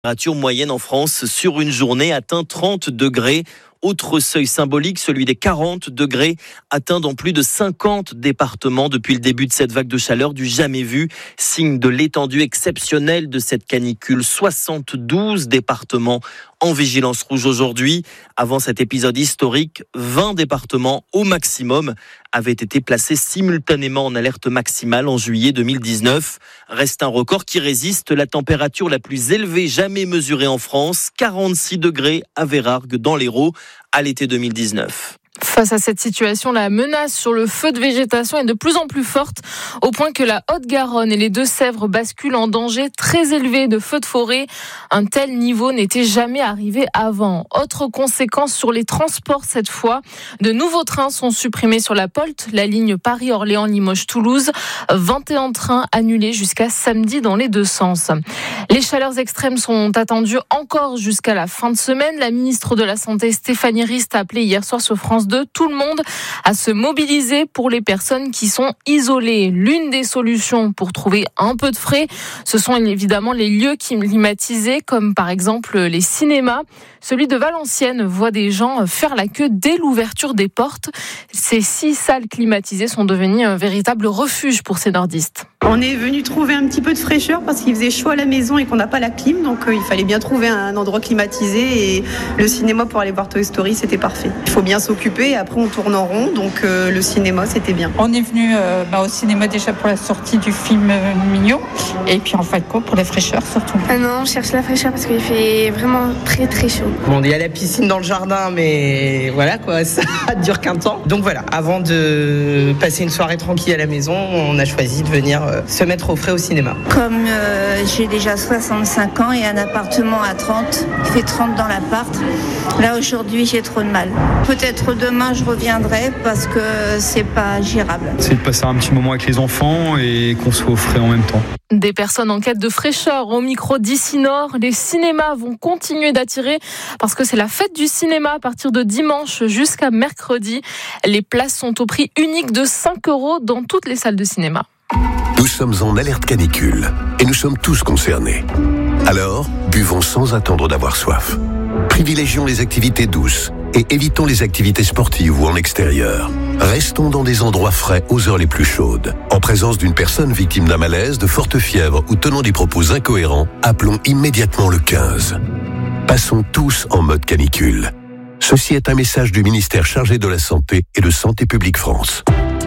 Température moyenne en France sur une journée atteint 30 degrés. Autre seuil symbolique, celui des 40 degrés, atteint dans plus de 50 départements depuis le début de cette vague de chaleur du jamais vu. Signe de l'étendue exceptionnelle de cette canicule. 72 départements en vigilance rouge aujourd'hui. Avant cet épisode historique, 20 départements au maximum avaient été placés simultanément en alerte maximale en juillet 2019. Reste un record qui résiste, la température la plus élevée jamais mesurée en France, 46 degrés à Vérargues dans l'Hérault à l'été 2019. Face à cette situation, la menace sur le feu de végétation est de plus en plus forte, au point que la Haute-Garonne et les Deux-Sèvres basculent en danger très élevé de feux de forêt. Un tel niveau n'était jamais arrivé avant. Autre conséquence sur les transports cette fois, de nouveaux trains sont supprimés sur la POLT, la ligne Paris-Orléans-Limoges-Toulouse. 21 trains annulés jusqu'à samedi dans les deux sens. Les chaleurs extrêmes sont attendues encore jusqu'à la fin de semaine. La ministre de la Santé, Stéphanie Rist, a appelé hier soir sur France 2 tout le monde à se mobiliser pour les personnes qui sont isolées. L'une des solutions pour trouver un peu de frais, ce sont évidemment les lieux climatisés, comme par exemple les cinémas. Celui de Valenciennes voit des gens faire la queue dès l'ouverture des portes. Ces 6 salles climatisées sont devenues un véritable refuge pour ces nordistes. On est venu trouver un petit peu de fraîcheur parce qu'il faisait chaud à la maison et qu'on n'a pas la clim, donc il fallait bien trouver un endroit climatisé, et le cinéma pour aller voir Toy Story, c'était parfait. Il faut bien s'occuper et après on tourne en rond, donc le cinéma c'était bien. On est venu au cinéma déjà pour la sortie du film Mignon, et puis en fin de compte pour la fraîcheur surtout. Non, on cherche la fraîcheur parce qu'il fait vraiment très très chaud. Bon, il y a la piscine dans le jardin, mais voilà quoi, ça dure qu'un temps. Donc voilà, avant de passer une soirée tranquille à la maison, on a choisi de venir se mettre au frais au cinéma. Comme j'ai déjà 65 ans et un appartement à 30, il fait 30 dans l'appart, là aujourd'hui j'ai trop de mal. Peut-être demain je reviendrai parce que c'est pas gérable. C'est de passer un petit moment avec les enfants et qu'on soit au frais en même temps. Des personnes en quête de fraîcheur au micro d'ici Nord. Les cinémas vont continuer d'attirer parce que c'est la fête du cinéma à partir de dimanche jusqu'à mercredi. Les places sont au prix unique de 5 € dans toutes les salles de cinéma. Nous sommes en alerte canicule et nous sommes tous concernés. Alors, buvons sans attendre d'avoir soif. Privilégions les activités douces et évitons les activités sportives ou en extérieur. Restons dans des endroits frais aux heures les plus chaudes. En présence d'une personne victime d'un malaise, de forte fièvre ou tenant des propos incohérents, appelons immédiatement le 15. Passons tous en mode canicule. Ceci est un message du ministère chargé de la Santé et de Santé publique France.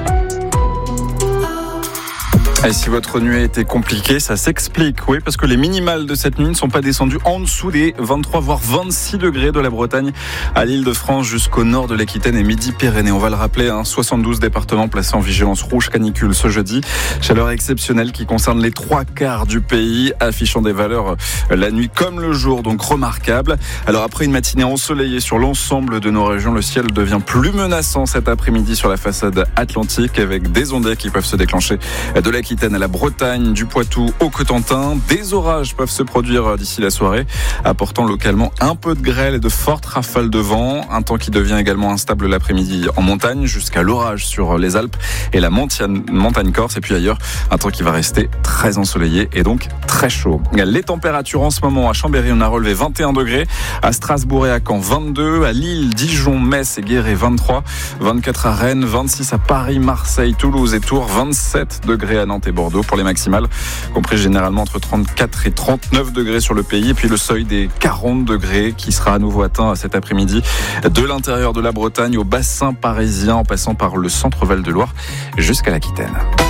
Et si votre nuit a été compliquée, ça s'explique, oui, parce que les minimales de cette nuit ne sont pas descendues en dessous des 23 voire 26 degrés de la Bretagne à l'Île-de-France jusqu'au nord de l'Aquitaine et Midi-Pyrénées. On va le rappeler, 72 départements placés en vigilance rouge canicule ce jeudi. Chaleur exceptionnelle qui concerne les 3/4 du pays, affichant des valeurs la nuit comme le jour, donc remarquables. Alors après une matinée ensoleillée sur l'ensemble de nos régions, le ciel devient plus menaçant cet après-midi sur la façade atlantique avec des ondées qui peuvent se déclencher de l'Aquitaine à la Bretagne, du Poitou au Cotentin. Des orages peuvent se produire d'ici la soirée, apportant localement un peu de grêle et de fortes rafales de vent. Un temps qui devient également instable l'après-midi en montagne, jusqu'à l'orage sur les Alpes et la montagne corse. Et puis ailleurs, un temps qui va rester très ensoleillé et donc très chaud. Les températures en ce moment, à Chambéry, on a relevé 21 degrés. À Strasbourg et à Caen, 22. À Lille, Dijon, Metz et Guéret, 23. 24 à Rennes, 26 à Paris, Marseille, Toulouse et Tours. 27 degrés à Nantes et Bordeaux pour les maximales, compris généralement entre 34 et 39 degrés sur le pays. Et puis le seuil des 40 degrés qui sera à nouveau atteint cet après-midi de l'intérieur de la Bretagne au bassin parisien, en passant par le centre Val-de-Loire jusqu'à l'Aquitaine.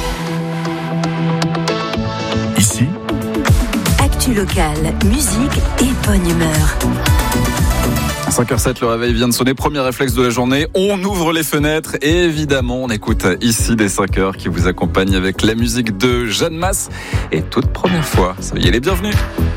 Ici, actu locale, musique et bonne humeur. 5h07, le réveil vient de sonner. Premier réflexe de la journée, on ouvre les fenêtres et évidemment on écoute ici des 5h qui vous accompagnent avec la musique de Jeanne Masse. Et toute première fois, soyez les bienvenus.